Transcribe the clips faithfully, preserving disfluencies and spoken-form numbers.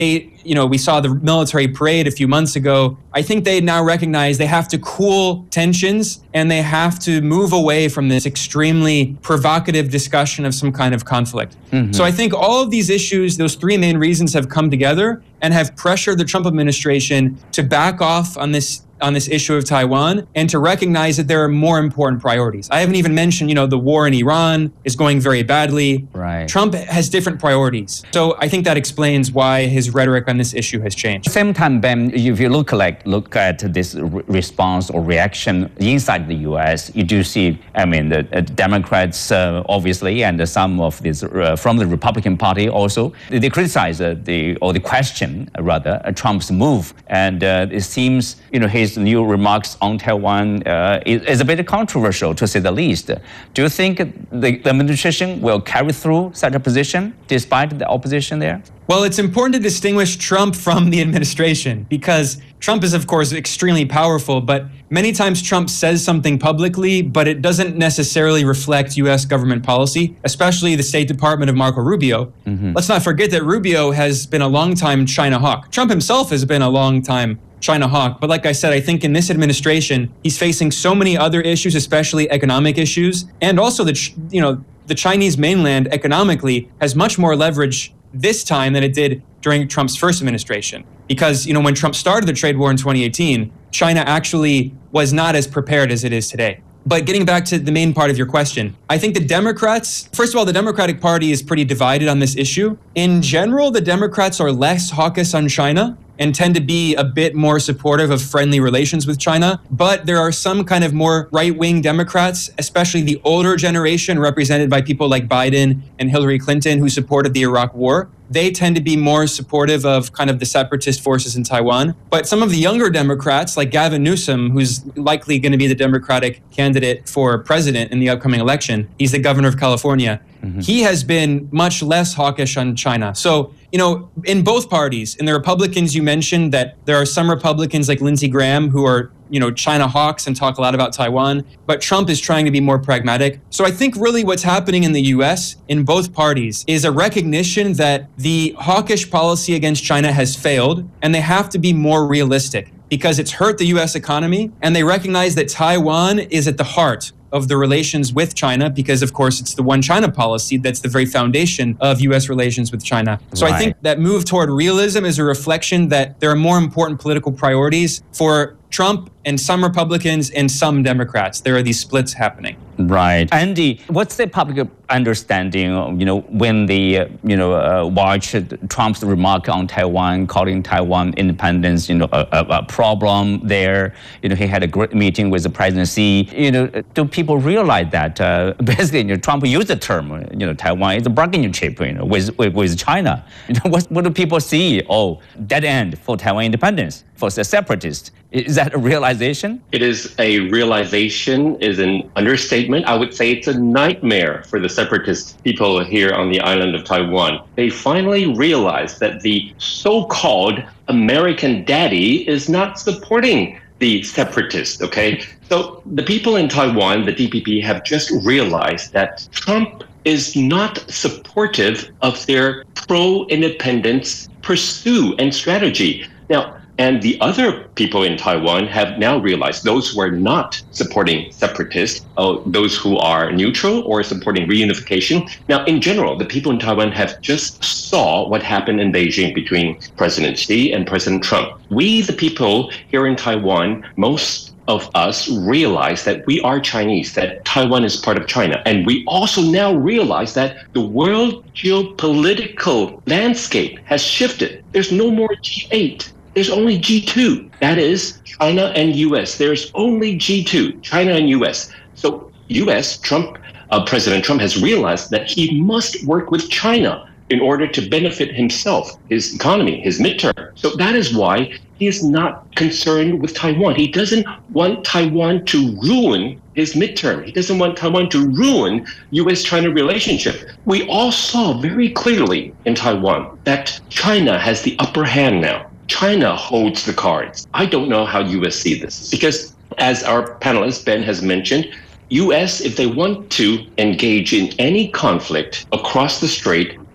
They, you know, we saw the military parade a few months ago. I think they now recognize they have to cool tensions and they have to move away from this extremely provocative discussion of some kind of conflict. Mm-hmm. So I think all of these issues, those three main reasons, have come together and have pressured the Trump administration to back off on this on this issue of Taiwan and to recognize that there are more important priorities. I haven't even mentioned, you know, the war in Iran is going very badly. Right. Trump has different priorities. So I think that explains why his rhetoric on this issue has changed. Same time, Ben, if you look like look at this re- response or reaction inside the U S, you do see, I mean, the uh, Democrats uh, obviously, and some of this uh, from the Republican Party also, they criticize uh, the or the question uh, rather uh, Trump's move, and uh, it seems, you know, his new remarks on Taiwan uh, is, is a bit controversial, to say the least. Do you think the, the administration will carry through such a position despite the opposition there? Well, it's important to distinguish Trump from the administration because Trump is, of course, extremely powerful, but many times Trump says something publicly, but it doesn't necessarily reflect U S government policy, especially the State Department of Marco Rubio. Mm-hmm. Let's not forget that Rubio has been a long-time China hawk. Trump himself has been a long-time China hawk. But like I said, I think in this administration, he's facing so many other issues, especially economic issues, and also the, you know, the Chinese mainland economically has much more leverage this time than it did during Trump's first administration. Because, you know, when Trump started the trade war in twenty eighteen, China actually was not as prepared as it is today. But getting back to the main part of your question, I think the Democrats, first of all, the Democratic Party is pretty divided on this issue. In general, the Democrats are less hawkish on China and tend to be a bit more supportive of friendly relations with China. But there are some kind of more right-wing Democrats, especially the older generation represented by people like Biden and Hillary Clinton, who supported the Iraq War. They tend to be more supportive of kind of the separatist forces in Taiwan. But some of the younger Democrats, like Gavin Newsom, who's likely going to be the Democratic candidate for president in the upcoming election, he's the governor of California. Mm-hmm. He has been much less hawkish on China. So, you know, in both parties, in the Republicans, you mentioned that there are some Republicans like Lindsey Graham who are, you know, China hawks and talk a lot about Taiwan, but Trump is trying to be more pragmatic. So I think really what's happening in the U S in both parties is a recognition that the hawkish policy against China has failed and they have to be more realistic because it's hurt the U S economy, and they recognize that Taiwan is at the heart of the relations with China because, of course, it's the one China policy that's the very foundation of U S relations with China. So right. I think that move toward realism is a reflection that there are more important political priorities for Trump and some Republicans and some Democrats. There are these splits happening. Right. Andy, what's the public understanding, you know, when they, uh, you know, uh, watch Trump's remark on Taiwan, calling Taiwan independence, you know, a, a, a problem there? You know, he had a great meeting with the President Xi. You know, do people realize that uh, basically, you know, Trump used the term, you know, Taiwan is a bargaining chip, you know, with, with, with China. You know, what, what do people see? Oh, dead end for Taiwan independence, for the separatists. Is that a realization? It is a realization, is an understatement. I would say it's a nightmare for the separatist people here on the island of Taiwan. They finally realized that the so-called American daddy is not supporting the separatists, okay? So the people in Taiwan, the D P P, have just realized that Trump is not supportive of their pro-independence pursuit and strategy. Now, and the other people in Taiwan have now realized, those who are not supporting separatists, uh, those who are neutral or supporting reunification. Now, in general, the people in Taiwan have just saw what happened in Beijing between President Xi and President Trump. We, the people here in Taiwan, most of us realize that we are Chinese, that Taiwan is part of China. And we also now realize that the world geopolitical landscape has shifted. There's no more G eight. There's only G two. That is China and U S. There's only G two, China and U S. So U S, Trump, uh, President Trump has realized that he must work with China in order to benefit himself, his economy, his midterm. So that is why he is not concerned with Taiwan. He doesn't want Taiwan to ruin his midterm. He doesn't want Taiwan to ruin U S-China relationship. We all saw very clearly in Taiwan that China has the upper hand now. China holds the cards. I don't know how U S see this because, as our panelist Ben has mentioned, U S, if they want to engage in any conflict across the strait,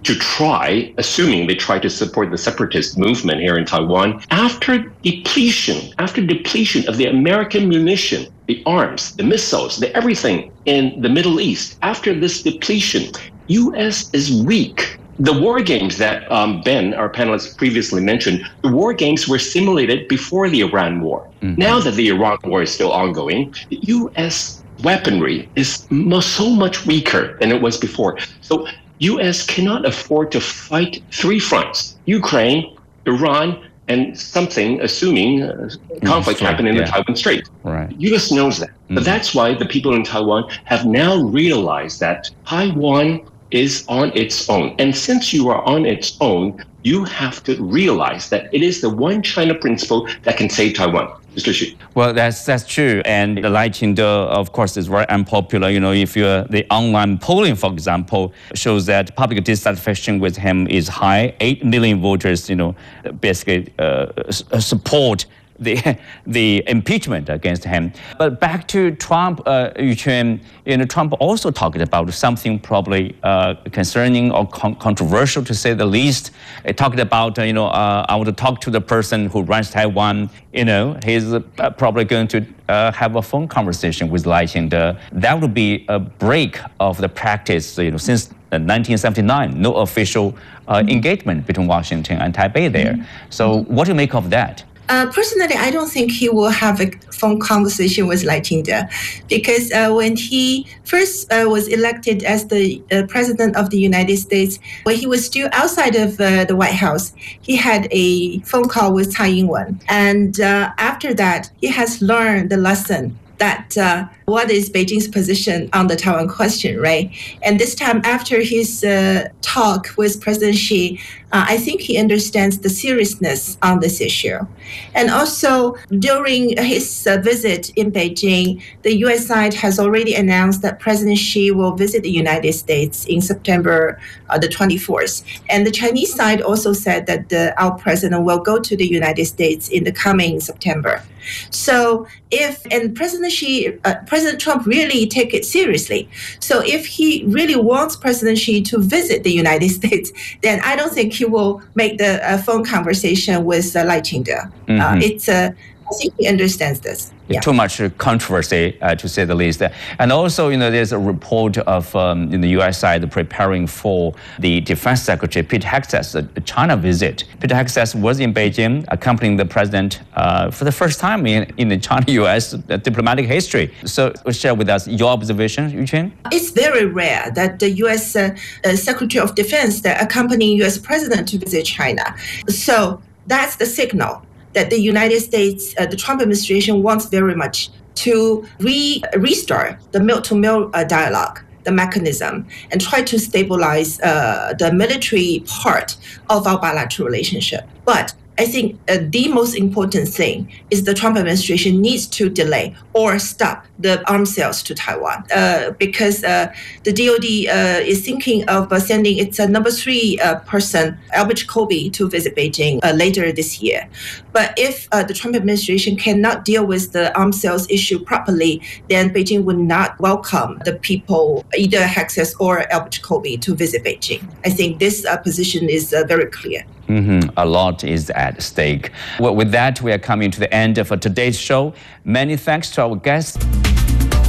to try, assuming they try to support the separatist movement here in Taiwan, after depletion, after depletion of the American munition, the arms, the missiles, the everything in the Middle East, after this depletion, U S is weak. The war games that um, Ben, our panelist, previously mentioned, the war games were simulated before the Iran war. Mm-hmm. Now that the Iran war is still ongoing, the U S weaponry is so much weaker than it was before. So U S cannot afford to fight three fronts: Ukraine, Iran, and something, assuming uh, conflict sure, happened in yeah. the Taiwan Strait. Right. U S knows that. Mm-hmm. But that's why the people in Taiwan have now realized that Taiwan is on its own. And since you are on its own, you have to realize that it is the one China principle that can save Taiwan. Mister Xu. Well, that's that's true. And the Lai Ching-te, of course, is very unpopular. You know, if you the online polling, for example, shows that public dissatisfaction with him is high. Eight million voters, you know, basically uh, support the the impeachment against him. But back to Trump, uh, Yuquan, you know, Trump also talked about something probably uh, concerning or con- controversial, to say the least. He talked about, uh, you know, uh, I want to talk to the person who runs Taiwan. You know, he's uh, probably going to uh, have a phone conversation with Lai Ching-te. That would be a break of the practice, you know, since nineteen seventy-nine, no official uh, mm-hmm. engagement between Washington and Taipei there. Mm-hmm. So what do you make of that? Uh, personally, I don't think he will have a phone conversation with Lai Ching-te, because uh, when he first uh, was elected as the uh, president of the United States, when he was still outside of uh, the White House, he had a phone call with Tsai Ing-wen. And uh, after that, he has learned the lesson that uh, what is Beijing's position on the Taiwan question, right? And this time, after his uh, talk with President Xi, uh, I think he understands the seriousness on this issue. And also, during his uh, visit in Beijing, the U S side has already announced that President Xi will visit the United States in September uh, the twenty-fourth. And the Chinese side also said that the, our president will go to the United States in the coming September. So if, and President Xi, uh, President Trump really take it seriously. So if he really wants President Xi to visit the United States, then I don't think he will make the uh, phone conversation with uh, Lai Ching-te. Mm-hmm. Uh, it's uh, I think he understands this. Yeah. Too much controversy, uh, to say the least. And also, you know, there's a report of um, in the U S side preparing for the Defense Secretary Pete Hegseth's uh, China visit. Pete Hegseth was in Beijing, accompanying the president uh, for the first time in, in the China-U S diplomatic history. So, share with us your observation, Yuquan. It's very rare that the U S uh, uh, Secretary of Defense that accompanying U S president to visit China. So that's the signal that the United States, uh, the Trump administration wants very much to re- restart the mill-to-mill uh, dialogue, the mechanism, and try to stabilize uh, the military part of our bilateral relationship. But I think uh, the most important thing is the Trump administration needs to delay or stop the arms sales to Taiwan, uh, because uh, the D O D uh, is thinking of uh, sending its uh, number three uh, person, Albert Jacoby, to visit Beijing uh, later this year. But if uh, the Trump administration cannot deal with the arms sales issue properly, then Beijing would not welcome the people, either Hegseth or Albert Jacoby, to visit Beijing. I think this uh, position is uh, very clear. Mm-hmm. A lot is at stake. Well, with that, we are coming to the end of today's show. Many thanks to our guests.